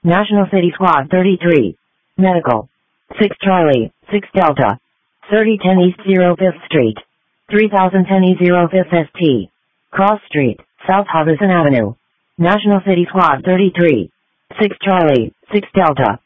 National City Squad 33. Medical. 6 Charlie, 6 Delta. 3010 East 05th Street. 3010 E 05th ST. Cross Street, South Harbison Avenue. National City Squad 33. 6 Charlie, 6 Delta.